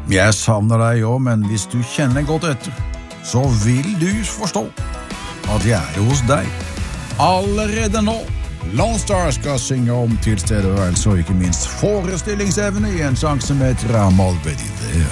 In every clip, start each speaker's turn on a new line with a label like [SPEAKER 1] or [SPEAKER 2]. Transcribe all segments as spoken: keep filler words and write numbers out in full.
[SPEAKER 1] Jeg savner deg jo, men hvis du kjenner godt etter, så vil du forstå at jeg er hos deg. Allerede nå. Lone Star skal synge om tilstedeværelse og ikke minst forestillingsevne i en sang som heter I'm Already There.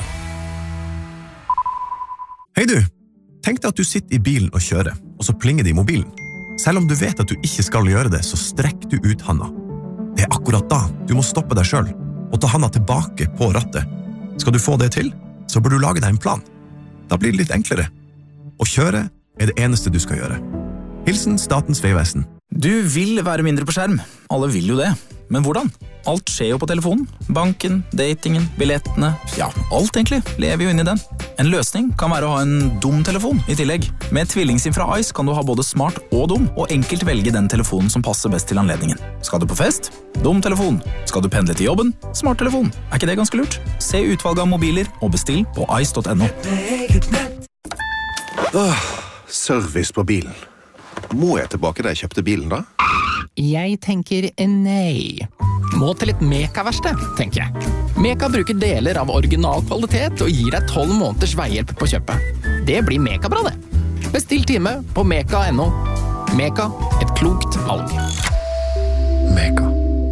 [SPEAKER 2] Hei du, tenk deg at du sitter i bilen og kjører, og så plinger det i mobilen. Selv om du vet at du ikke skal gjøre det, så strekk du ut handa. Det er akkurat da du må stoppe deg selv og ta handa tilbake på rattet. Skal du få det til, så bør du lage deg en plan. Da blir det litt enklere. Å kjøre er det eneste du skal gjøre. Hilsen Statens Vegvesen.
[SPEAKER 3] Du vil være mindre på skjerm. Alle vil jo det. Men hvordan? Alt skjer jo på telefonen. Banken, datingen, billettene. Ja, alt egentlig lever jo inn i den. En løsning kan være å ha en dum telefon i tillegg. Med Tvillingsim fra Ice kan du ha både smart og dum, og enkelt velge den telefonen som passer best til anledningen. Skal du på fest? Dum telefon. Skal du pendle til jobben? Smart telefon. Er ikke det ganske lurt? Se utvalget av mobiler og bestill på ice dot no.
[SPEAKER 4] Åh, service på bilen. Må jeg tilbake da jeg kjøpte bilen da?
[SPEAKER 5] Jeg tenker nei. Må til et Meka-verksted, tenker jeg. Meka bruker deler av original kvalitet og gir deg tolv måneders veihjelp på kjøpet. Det blir Meka-bra det. Bestill time på meka dot no. Meka, et klokt valg.
[SPEAKER 4] Meka.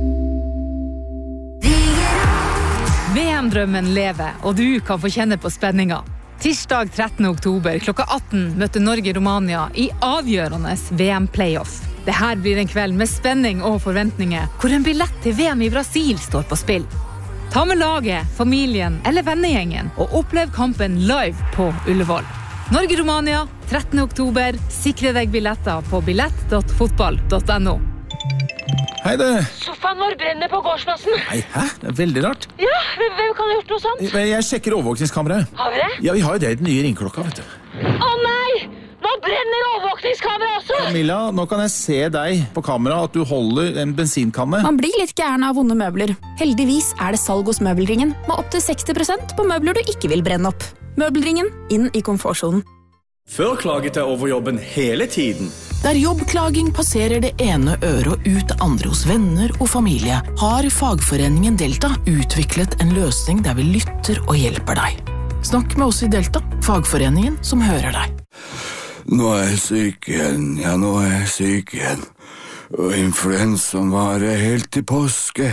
[SPEAKER 6] V M-drømmen lever, og du kan få kjenne på spenninga. Tirsdag trettende oktober klokka atten møter Norge-Romania i avgjørende V M-playoff. Det her blir en kveld med spenning og forventninger, hvor en billett til V M i Brasil står på spill. Ta med laget, familien eller vennegjengen og opplev kampen live på Ullevål. Norge-Romania, trettende oktober. Sikre deg billetter på billett dot fotball dot no.
[SPEAKER 3] Hei du.
[SPEAKER 7] Sofaen vår brenner på gårdsplassen.
[SPEAKER 3] Nei, hæ? Det er veldig rart.
[SPEAKER 7] Ja, hvem, hvem kan ha gjort noe sånt?
[SPEAKER 3] Jeg, jeg sjekker overvåkningskameraet.
[SPEAKER 7] Har vi det?
[SPEAKER 3] Ja, vi har jo det i den nye ringklokka, vet du.
[SPEAKER 7] Å nei! Nå brenner overvåkningskamera også!
[SPEAKER 3] Camilla, nå kan jeg se deg på kamera at du holder en bensinkanne.
[SPEAKER 8] Man blir litt gæren av vonde møbler. Heldigvis er det salg hos Møbelringen, med opp til seksti prosent på møbler du ikke vil brenne opp. Møbelringen, inn i komfortsonen.
[SPEAKER 9] Før klaget jeg over jobben hele tiden.
[SPEAKER 10] Der jobbklaging passerer det ene øret og ut det andre hos venner og familie, har fagforeningen Delta utviklet en løsning der vi lytter og hjelper deg. Snakk med oss i Delta, fagforeningen som hører deg.
[SPEAKER 11] Nå er jeg syk igjen, ja nå er jeg syk igjen. Og influensaen varer helt til påske.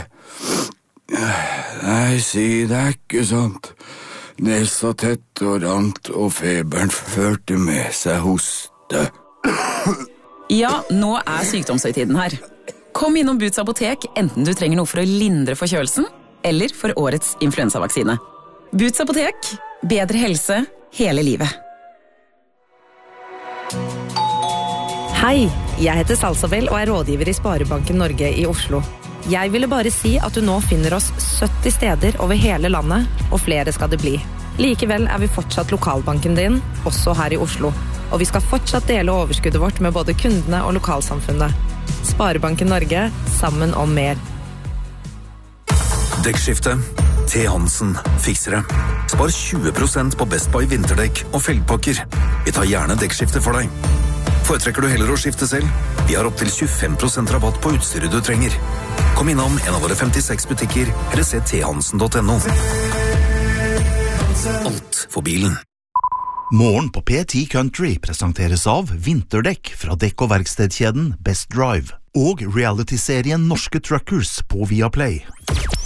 [SPEAKER 11] Nei, si det er ikke sånt. Nesa tett og rant, og feberen førte med seg hoste.
[SPEAKER 12] Ja, nå er sykdomshøytiden her. Kom innom Boots apotek, enten du trenger noe for å lindre forkjølelsen, eller for årets influensavaksine. Boots apotek, bedre helse hele livet.
[SPEAKER 13] Hei, jeg heter Salsabel og er rådgiver i Sparebanken Norge i Oslo. Jeg ville bare si at du nå finner oss sytti steder over hele landet, og flere skal det bli. Likevel er vi fortsatt lokalbanken din, også her i Oslo. Og vi skal fortsatt dele overskuddet vårt med både kundene og lokalsamfunnet. Sparebanken Norge, sammen om mer.
[SPEAKER 14] Dekkskifte. T. Hansen fikser det. Spar tjue prosent på Best Buy vinterdekk og felgpakker. Vi tar gjerne dekkskifte for deg. Foretrekker du heller å skifte selv? Vi har opp til tjuefem prosent rabatt på utstyret du trenger. Kom innom en av våre femtiseks butikker, eller se t hansen dot no. Alt for bilen.
[SPEAKER 15] Morgen på P ti Country presenteres av vinterdekk fra dekk- og verkstedkjeden Best Drive og reality-serien Norske Truckers på Viaplay.